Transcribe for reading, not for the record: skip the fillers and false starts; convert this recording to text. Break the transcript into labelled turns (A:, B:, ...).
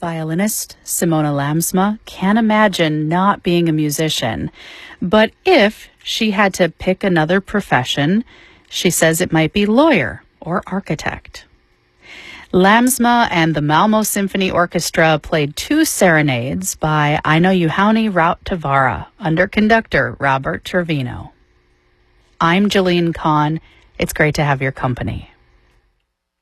A: violinist Simona Lamsma can't imagine not being a musician. But if she had to pick another profession, she says it might be lawyer or architect. Lamsma and the Malmo Symphony Orchestra played 2 serenades by Aino Juhani Rautavaara under conductor Robert Trevino. I'm Jalene Kahn. It's great to have your company.